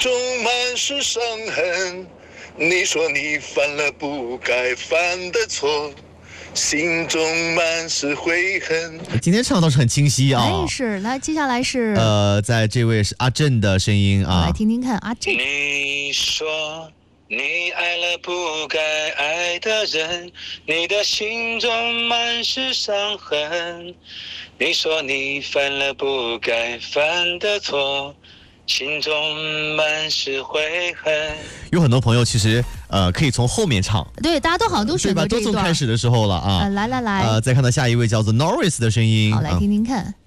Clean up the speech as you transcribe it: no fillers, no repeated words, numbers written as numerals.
中满是伤痕。你说你犯了不该犯的错，心中满是悔恨。 今天唱的倒是很清晰啊。 哎，是，来，接下来是在这位是阿正的声音啊， 来听听看阿正。 你说你爱了不该爱的人，你的心中满是伤痕。你说你犯了不该犯的错，心中满是悔恨。 有很多朋友其实可以从后面唱， 对，大家都好像都选择这一段。 都从开始的时候了啊。 来， 再看到下一位叫做 Norris 的声音， 好，来听听看。